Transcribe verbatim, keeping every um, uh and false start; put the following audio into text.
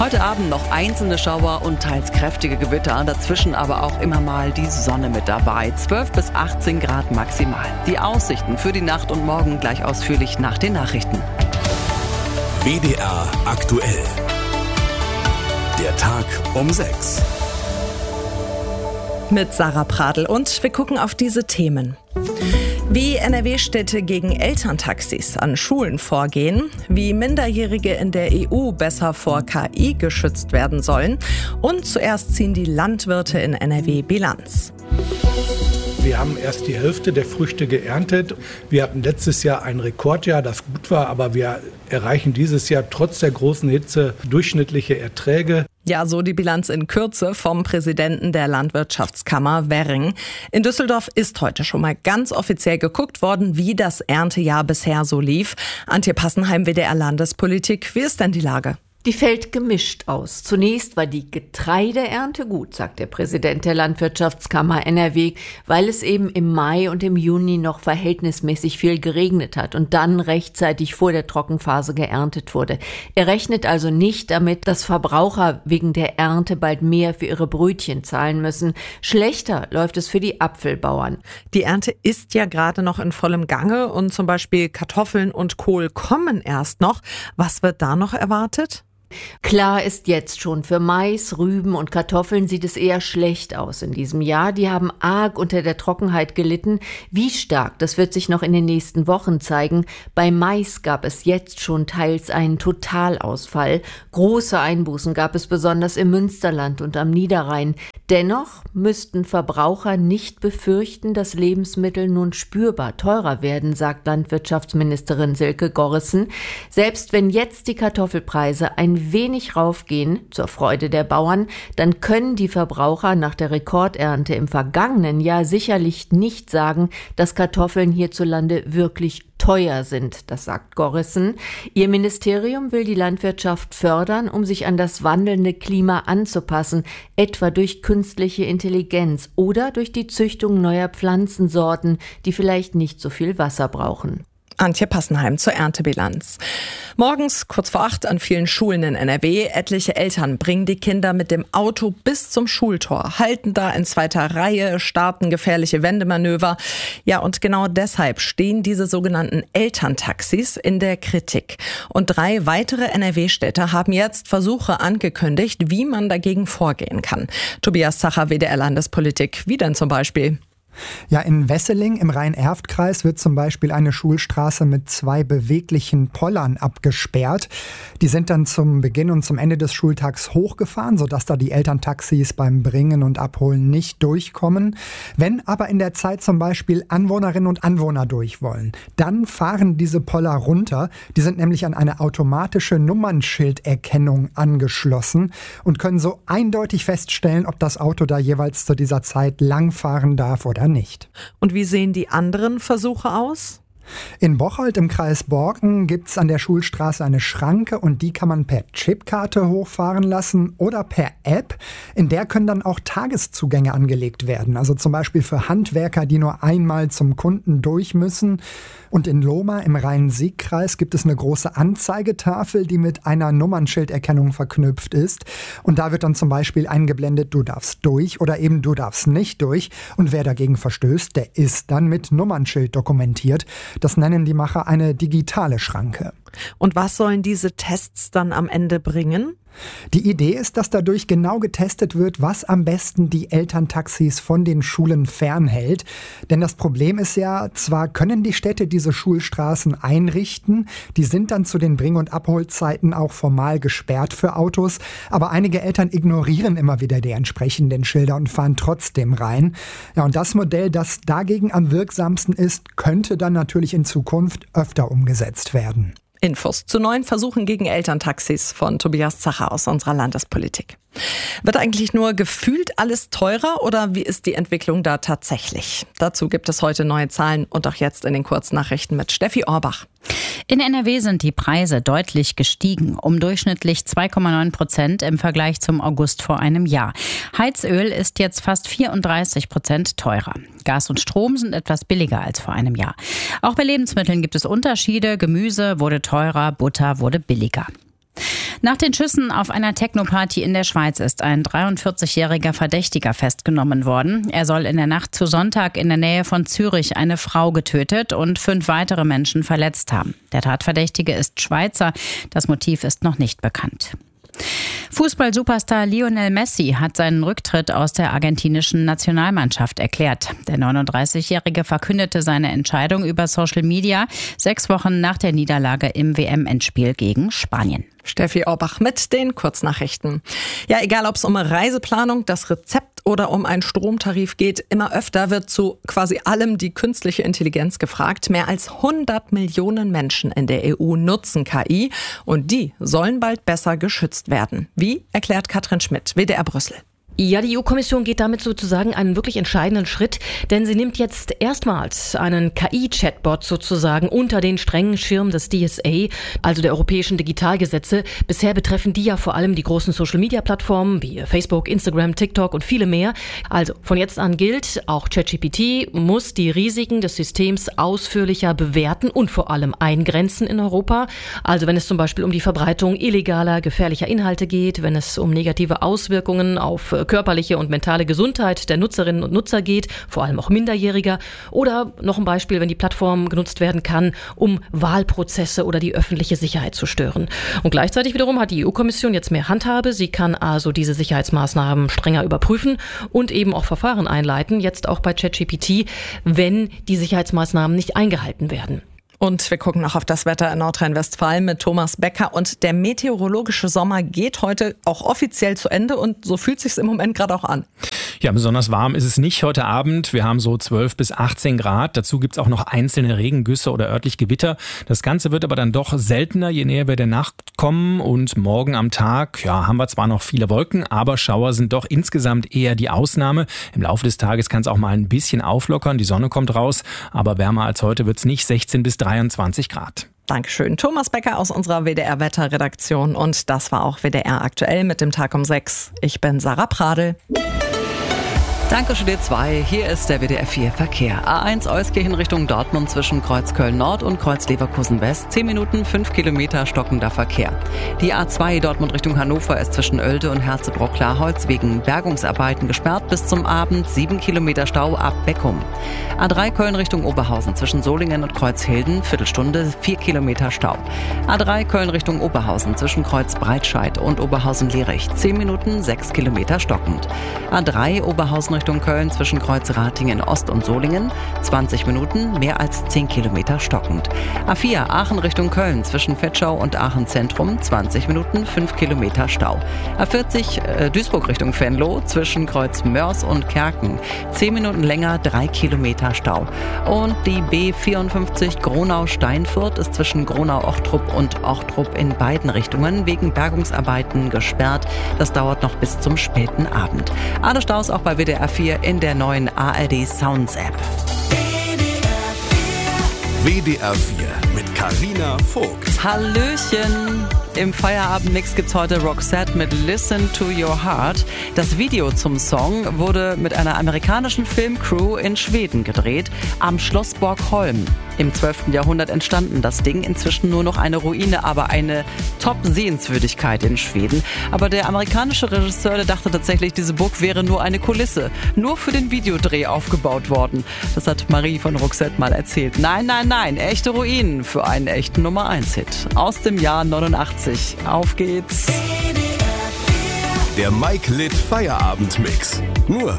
Heute Abend noch einzelne Schauer und teils kräftige Gewitter, dazwischen aber auch immer mal die Sonne mit dabei. zwölf bis achtzehn Grad maximal. Die Aussichten für die Nacht und morgen gleich ausführlich nach den Nachrichten. W D R aktuell. Der Tag um sechs. Mit Sarah Pradl und wir gucken auf diese Themen. Wie N R W-Städte gegen Elterntaxis an Schulen vorgehen, wie Minderjährige in der E U besser vor K I geschützt werden sollen und zuerst ziehen die Landwirte in N R W Bilanz. Wir haben erst die Hälfte der Früchte geerntet. Wir hatten letztes Jahr ein Rekordjahr, das gut war, aber wir erreichen dieses Jahr trotz der großen Hitze durchschnittliche Erträge. Ja, so die Bilanz in Kürze vom Präsidenten der Landwirtschaftskammer Werring. In Düsseldorf ist heute schon mal ganz offiziell geguckt worden, wie das Erntejahr bisher so lief. Antje Passenheim, W D R Landespolitik. Wie ist denn die Lage? Die fällt gemischt aus. Zunächst war die Getreideernte gut, sagt der Präsident der Landwirtschaftskammer N R W, weil es eben im Mai und im Juni noch verhältnismäßig viel geregnet hat und dann rechtzeitig vor der Trockenphase geerntet wurde. Er rechnet also nicht damit, dass Verbraucher wegen der Ernte bald mehr für ihre Brötchen zahlen müssen. Schlechter läuft es für die Apfelbauern. Die Ernte ist ja gerade noch in vollem Gange und zum Beispiel Kartoffeln und Kohl kommen erst noch. Was wird da noch erwartet? Klar ist jetzt schon, für Mais, Rüben und Kartoffeln sieht es eher schlecht aus in diesem Jahr. Die haben arg unter der Trockenheit gelitten. Wie stark, das wird sich noch in den nächsten Wochen zeigen. Bei Mais gab es jetzt schon teils einen Totalausfall. Große Einbußen gab es besonders im Münsterland und am Niederrhein. Dennoch müssten Verbraucher nicht befürchten, dass Lebensmittel nun spürbar teurer werden, sagt Landwirtschaftsministerin Silke Gorrissen. Selbst wenn jetzt die Kartoffelpreise ein wenig raufgehen, zur Freude der Bauern, dann können die Verbraucher nach der Rekordernte im vergangenen Jahr sicherlich nicht sagen, dass Kartoffeln hierzulande wirklich teuer sind, das sagt Gorrissen. Ihr Ministerium will die Landwirtschaft fördern, um sich an das wandelnde Klima anzupassen, etwa durch künstliche Intelligenz oder durch die Züchtung neuer Pflanzensorten, die vielleicht nicht so viel Wasser brauchen. Antje Passenheim zur Erntebilanz. Morgens kurz vor acht an vielen Schulen in N R W. Etliche Eltern bringen die Kinder mit dem Auto bis zum Schultor, halten da in zweiter Reihe, starten gefährliche Wendemanöver. Ja, und genau deshalb stehen diese sogenannten Elterntaxis in der Kritik. Und drei weitere N R W-Städte haben jetzt Versuche angekündigt, wie man dagegen vorgehen kann. Tobias Zacher, W D R Landespolitik. Wie denn zum Beispiel? Ja, in Wesseling im Rhein-Erft-Kreis wird zum Beispiel eine Schulstraße mit zwei beweglichen Pollern abgesperrt. Die sind dann zum Beginn und zum Ende des Schultags hochgefahren, sodass da die Elterntaxis beim Bringen und Abholen nicht durchkommen. Wenn aber in der Zeit zum Beispiel Anwohnerinnen und Anwohner durch wollen, dann fahren diese Poller runter. Die sind nämlich an eine automatische Nummernschilderkennung angeschlossen und können so eindeutig feststellen, ob das Auto da jeweils zu dieser Zeit langfahren darf oder nicht. Und wie sehen die anderen Versuche aus? In Bocholt im Kreis Borken gibt es an der Schulstraße eine Schranke und die kann man per Chipkarte hochfahren lassen oder per App. In der können dann auch Tageszugänge angelegt werden. Also zum Beispiel für Handwerker, die nur einmal zum Kunden durch müssen. Und in Lohmar im Rhein-Sieg-Kreis gibt es eine große Anzeigetafel, die mit einer Nummernschilderkennung verknüpft ist. Und da wird dann zum Beispiel eingeblendet, du darfst durch oder eben du darfst nicht durch. Und wer dagegen verstößt, der ist dann mit Nummernschild dokumentiert. Das nennen die Macher eine digitale Schranke. Und was sollen diese Tests dann am Ende bringen? Die Idee ist, dass dadurch genau getestet wird, was am besten die Elterntaxis von den Schulen fernhält. Denn das Problem ist ja, zwar können die Städte diese Schulstraßen einrichten, die sind dann zu den Bring- und Abholzeiten auch formal gesperrt für Autos, aber einige Eltern ignorieren immer wieder die entsprechenden Schilder und fahren trotzdem rein. Ja, und das Modell, das dagegen am wirksamsten ist, könnte dann natürlich in Zukunft öfter umgesetzt werden. Infos zu neuen Versuchen gegen Elterntaxis von Tobias Zacher aus unserer Landespolitik. Wird eigentlich nur gefühlt alles teurer oder wie ist die Entwicklung da tatsächlich? Dazu gibt es heute neue Zahlen und auch jetzt in den Kurznachrichten mit Steffi Orbach. In N R W sind die Preise deutlich gestiegen, um durchschnittlich zwei Komma neun Prozent im Vergleich zum August vor einem Jahr. Heizöl ist jetzt fast vierunddreißig Prozent teurer. Gas und Strom sind etwas billiger als vor einem Jahr. Auch bei Lebensmitteln gibt es Unterschiede. Gemüse wurde teurer, Butter wurde billiger. Nach den Schüssen auf einer Techno-Party in der Schweiz ist ein dreiundvierzigjähriger Verdächtiger festgenommen worden. Er soll in der Nacht zu Sonntag in der Nähe von Zürich eine Frau getötet und fünf weitere Menschen verletzt haben. Der Tatverdächtige ist Schweizer. Das Motiv ist noch nicht bekannt. Fußball-Superstar Lionel Messi hat seinen Rücktritt aus der argentinischen Nationalmannschaft erklärt. Der neununddreißigjährige verkündete seine Entscheidung über Social Media sechs Wochen nach der Niederlage im W M-Endspiel gegen Spanien. Steffi Orbach mit den Kurznachrichten. Ja, egal ob es um Reiseplanung, das Rezept oder um einen Stromtarif geht, immer öfter wird zu quasi allem die künstliche Intelligenz gefragt. Mehr als hundert Millionen Menschen in der E U nutzen K I und die sollen bald besser geschützt werden. Wie, erklärt Katrin Schmidt, W D R Brüssel. Ja, die E U-Kommission geht damit sozusagen einen wirklich entscheidenden Schritt, denn sie nimmt jetzt erstmals einen K I-Chatbot sozusagen unter den strengen Schirm des D S A, also der europäischen Digitalgesetze. Bisher betreffen die ja vor allem die großen Social-Media-Plattformen wie Facebook, Instagram, TikTok und viele mehr. Also von jetzt an gilt, auch ChatGPT muss die Risiken des Systems ausführlicher bewerten und vor allem eingrenzen in Europa. Also wenn es zum Beispiel um die Verbreitung illegaler, gefährlicher Inhalte geht, wenn es um negative Auswirkungen auf körperliche und mentale Gesundheit der Nutzerinnen und Nutzer geht, vor allem auch Minderjähriger. Oder noch ein Beispiel, wenn die Plattform genutzt werden kann, um Wahlprozesse oder die öffentliche Sicherheit zu stören. Und gleichzeitig wiederum hat die E U-Kommission jetzt mehr Handhabe. Sie kann also diese Sicherheitsmaßnahmen strenger überprüfen und eben auch Verfahren einleiten, jetzt auch bei ChatGPT, wenn die Sicherheitsmaßnahmen nicht eingehalten werden. Und wir gucken noch auf das Wetter in Nordrhein-Westfalen mit Thomas Becker. Und der meteorologische Sommer geht heute auch offiziell zu Ende und so fühlt sich's im Moment gerade auch an. Ja, besonders warm ist es nicht heute Abend. Wir haben so zwölf bis achtzehn Grad. Dazu gibt's auch noch einzelne Regengüsse oder örtlich Gewitter. Das Ganze wird aber dann doch seltener, je näher wir der Nacht kommen. Und morgen am Tag, ja, haben wir zwar noch viele Wolken, aber Schauer sind doch insgesamt eher die Ausnahme. Im Laufe des Tages kann es auch mal ein bisschen auflockern. Die Sonne kommt raus, aber wärmer als heute wird's nicht, sechzehn bis dreiundzwanzig Grad. Dankeschön. Thomas Becker aus unserer W D R-Wetterredaktion. Und das war auch W D R aktuell mit dem Tag um sechs. Ich bin Sarah Pradel. Danke, Studio zwei. Hier ist der W D R vier Verkehr. A eins Euskirchen Richtung Dortmund zwischen Kreuz Köln-Nord und Kreuz Leverkusen-West. zehn Minuten, fünf Kilometer stockender Verkehr. Die A zwei Dortmund Richtung Hannover ist zwischen Oelde und Herzebrock-Klarholz wegen Bergungsarbeiten gesperrt bis zum Abend. sieben Kilometer Stau ab Beckum. A drei Köln Richtung Oberhausen zwischen Solingen und Kreuzhilden. Viertelstunde, vier Kilometer Stau. A drei Köln Richtung Oberhausen zwischen Kreuz Breitscheid und Oberhausen-Lierich. zehn Minuten, sechs Kilometer stockend. A drei Oberhausen Richtung Köln zwischen Kreuz Ratingen Ost und Solingen, zwanzig Minuten, mehr als zehn Kilometer stockend. A vier Aachen Richtung Köln zwischen Vetschau und Aachen Zentrum, zwanzig Minuten, fünf Kilometer Stau. A vierzig äh, Duisburg Richtung Venlo zwischen Kreuz Mörs und Kerken, zehn Minuten länger, drei Kilometer Stau. Und die B vierundfünfzig Gronau-Steinfurt ist zwischen Gronau-Ochtrup und Ochtrup in beiden Richtungen wegen Bergungsarbeiten gesperrt. Das dauert noch bis zum späten Abend. Alle Staus auch bei W D R vier in der neuen A R D Sounds App. W D R vier mit Carina Vogt. Hallöchen! Im Feierabendmix gibt's heute Roxette mit Listen to Your Heart. Das Video zum Song wurde mit einer amerikanischen Filmcrew in Schweden gedreht, am Schloss Borgholm. Im zwölften Jahrhundert entstanden das Ding, inzwischen nur noch eine Ruine, aber eine Top-Sehenswürdigkeit in Schweden. Aber der amerikanische Regisseur, der dachte tatsächlich, diese Burg wäre nur eine Kulisse, nur für den Videodreh aufgebaut worden. Das hat Marie von Roxette mal erzählt. Nein, nein, nein, echte Ruinen für einen echten Nummer eins Hit. Aus dem Jahr neunundachtzig. Auf geht's. Der Mike Litt Feierabendmix. Nur